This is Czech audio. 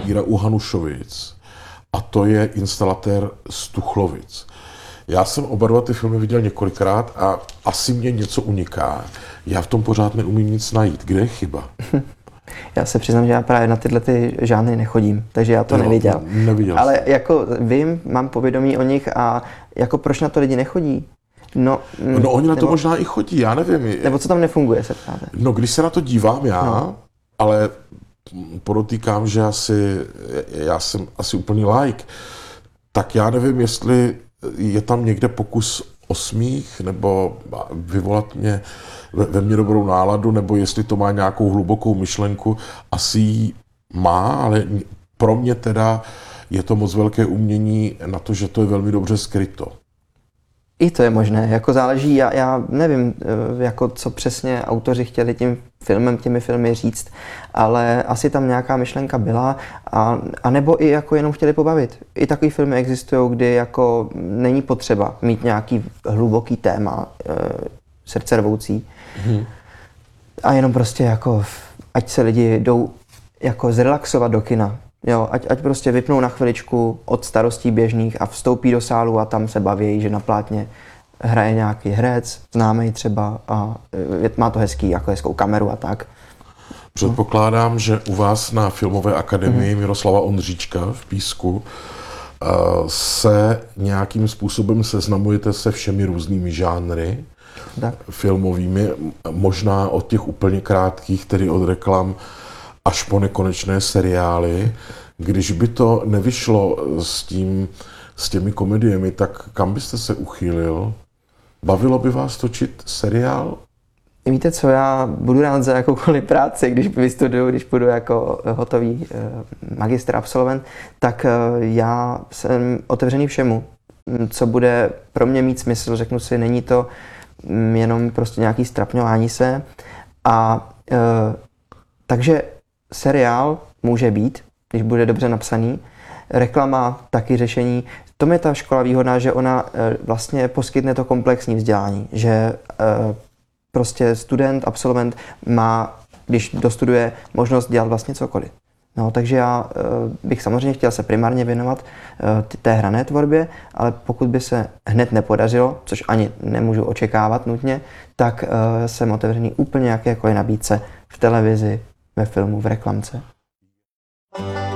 Míra u Hanušovic a to je Instalatér z Tuchlovic. Já jsem oba dva ty filmy viděl několikrát a asi mě něco uniká. Já v tom pořád neumím nic najít. Kde je chyba? Já se přiznám, že já právě na tyhle ty žánry nechodím, takže já to neviděl. Ale jako vím, mám povědomí o nich a jako proč na to lidi nechodí? No oni na to možná i chodí, já nevím. Nebo co tam nefunguje, se ptáte? No když se na to dívám já, ale podotýkám, že já jsem asi úplný like, tak já nevím, jestli je tam někde pokus o smích, nebo vyvolat ve mně dobrou náladu, nebo jestli to má nějakou hlubokou myšlenku. Asi ji má, ale pro mě teda je to moc velké umění na to, že to je velmi dobře skryto. I to je možné, jako záleží, já nevím, jako co přesně autoři chtěli těmi filmy říct, ale asi tam nějaká myšlenka byla, a nebo i jako jenom chtěli pobavit. I takový filmy existují, kdy jako není potřeba mít nějaký hluboký téma, srdcervoucí. A jenom prostě jako, ať se lidi jdou jako zrelaxovat do kina. Jo, ať prostě vypnou na chviličku od starostí běžných a vstoupí do sálu a tam se baví, že na plátně hraje nějaký herec, známý třeba, a má to hezkou kameru a tak. Předpokládám, že u vás na Filmové akademii Miroslava Ondříčka v Písku se nějakým způsobem seznamujete se všemi různými žánry filmovými, možná od těch úplně krátkých, tedy od reklam až po nekonečné seriály. Když by to nevyšlo s těmi komediemi, tak kam byste se uchýlil? Bavilo by vás točit seriál? Víte co, já budu rád za jakoukoliv práci, když vystuduju, když budu jako hotový magistr, absolvent, tak já jsem otevřený všemu, co bude pro mě mít smysl. Řeknu si, není to jenom prostě nějaký strapňování se. Takže seriál může být, když bude dobře napsaný. Reklama taky řešení. To je ta škola výhodná, že ona vlastně poskytne to komplexní vzdělání, že prostě student, absolvent má, když dostuduje, možnost dělat vlastně cokoliv. No, takže já bych samozřejmě chtěl se primárně věnovat té hrané tvorbě, ale pokud by se hned nepodařilo, což ani nemůžu očekávat nutně, tak jsem otevřený úplně jakékoliv nabídce v televizi, ve filmu, v reklamce.